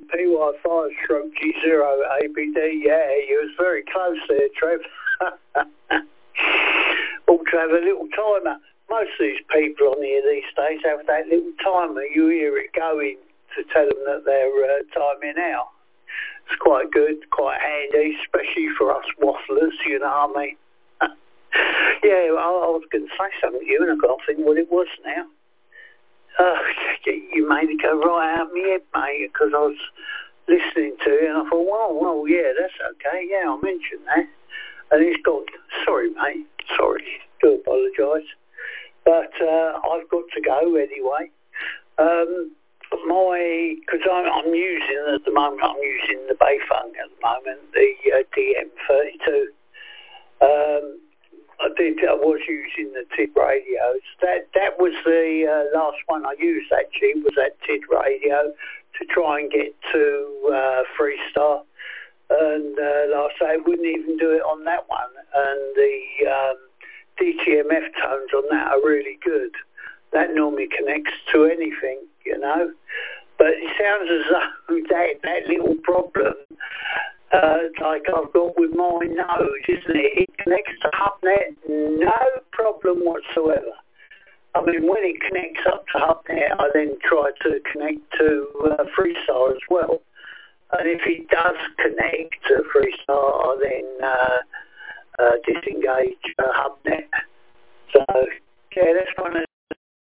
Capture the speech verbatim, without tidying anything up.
P Y five stroke G zero A B D. Yeah, you was very close there, Trev. Ought to have a little timer. Most of these people on here these days have that little timer. You hear it going to tell them that they're uh, timing out. It's quite good, quite handy, especially for us wafflers, you know what I mean? Yeah, I, I was going to say something to you and I can't think what it was now. Uh, you made it go right out of my head, mate, because I was listening to it and I thought, well, well, yeah, that's okay. Yeah, I'll mention that. And he's gone, sorry, mate, sorry, do apologise. But uh, I've got to go anyway. Um, my, because I'm, I'm using at the moment, I'm using the Beifeng at the moment, the uh, D M thirty-two. Um, I did, I was using the T I D radios. That that was the uh, last one I used actually, was that T I D radio to try and get to uh, Freestar. And uh, like I say, I wouldn't even do it on that one. And the um, D T M F tones on that are really good. That normally connects to anything, you know. But it sounds as though that, that little problem, uh, like I've got with my nose, isn't it? It connects to HubNet, no problem whatsoever. I mean, when it connects up to HubNet, I then try to connect to uh, Freestar as well. And if it does connect to Freestar, I then uh, uh, disengage uh, HubNet. So, yeah, that's one of